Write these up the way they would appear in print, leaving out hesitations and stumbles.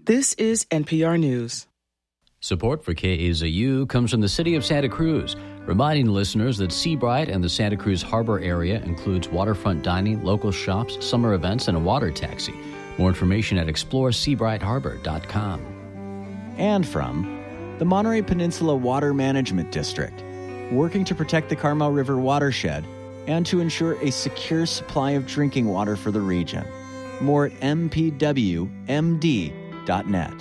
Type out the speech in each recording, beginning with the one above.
This is NPR News. Support for KAZU comes from the City of Santa Cruz, reminding listeners that Seabright and the Santa Cruz Harbor area includes waterfront dining, local shops, summer events, and a water taxi. More information at exploreseabrightharbor.com. And from the Monterey Peninsula Water Management District, working to protect the Carmel River watershed and to ensure a secure supply of drinking water for the region. More at mpwmd.net.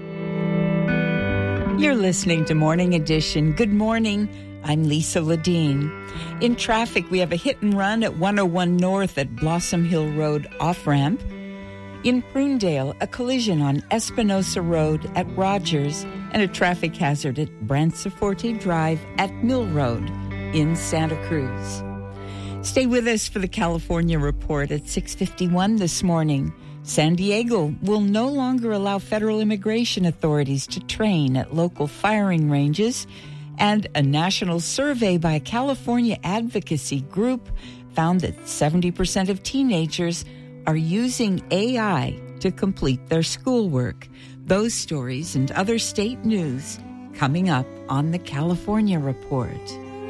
You're listening to Morning Edition. Good morning. I'm Lisa Ledeen. In traffic, we have a hit and run at 101 North at Blossom Hill Road off-ramp. In Prunedale, a collision on Espinosa Road at Rogers and a traffic hazard at Branciforte Drive at Mill Road in Santa Cruz. Stay with us for the California Report at 6:51 this morning. San Diego will no longer allow federal immigration authorities to train at local firing ranges, and a national survey by a California advocacy group found that 70% of teenagers are using AI to complete their schoolwork. Those stories and other state news coming up on the California Report.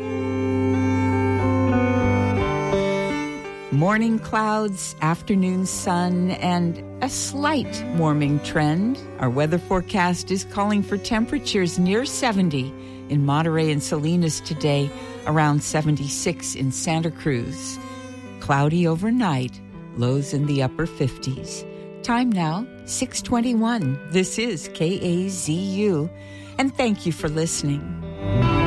Morning clouds, afternoon sun, and a slight warming trend. Our weather forecast is calling for temperatures near 70 in Monterey and Salinas today, around 76 in Santa Cruz. Cloudy overnight, lows in the upper 50s. Time now, 6:21. This is KAZU, and thank you for listening.